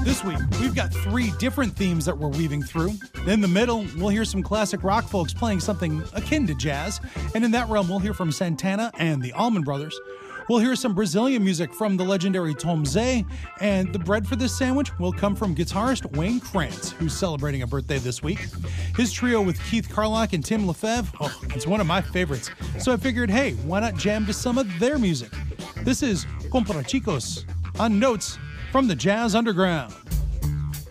This week, we've got 3 different themes that we're weaving through. In the middle, we'll hear some classic rock folks playing something akin to jazz. And in that realm, we'll hear from Santana and the Allman Brothers. We'll hear some Brazilian music from the legendary Tom Zé. And the bread for this sandwich will come from guitarist Wayne Krantz, who's celebrating a birthday this week. His trio with Keith Carlock and Tim Lefebvre, it's one of my favorites. So I figured, hey, why not jam to some of their music? This is Comprachicos on Notes from the Jazz Underground.